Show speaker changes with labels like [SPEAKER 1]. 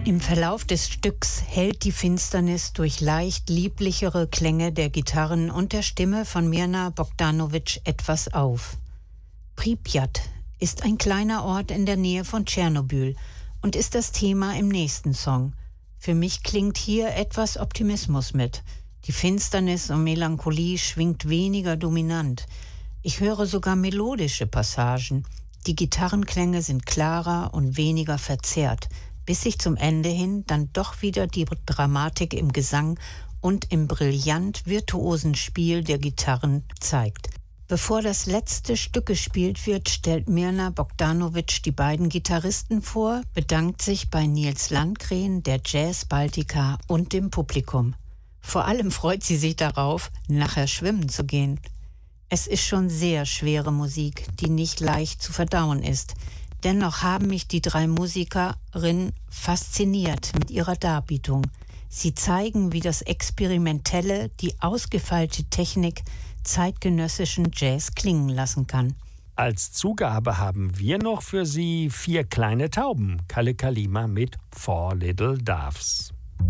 [SPEAKER 1] Im Verlauf des Stücks hält die Finsternis durch leicht lieblichere Klänge der Gitarren und der Stimme von Mirna Bogdanovic etwas auf. Pripyat ist ein kleiner Ort in der Nähe von Tschernobyl und ist das Thema im nächsten Song. Für mich klingt hier etwas Optimismus mit. Die Finsternis und Melancholie schwingt weniger dominant. Ich höre sogar melodische Passagen. Die Gitarrenklänge sind klarer und weniger verzerrt, bis sich zum Ende hin dann doch wieder die Dramatik im Gesang und im brillant virtuosen Spiel der Gitarren zeigt. Bevor das letzte Stück gespielt wird, stellt Mirna Bogdanovic die beiden Gitarristen vor, bedankt sich bei Nils Landgren, der Jazz Baltica und dem Publikum. Vor allem freut sie sich darauf, nachher schwimmen zu gehen. Es ist schon sehr schwere Musik, die nicht leicht zu verdauen ist. Dennoch haben mich die drei Musikerinnen fasziniert mit ihrer Darbietung. Sie zeigen, wie das Experimentelle, die ausgefeilte Technik zeitgenössischen Jazz klingen lassen kann.
[SPEAKER 2] Als Zugabe haben wir noch für Sie 4 kleine Tauben, Kalle Kalima mit 4 Little Doves.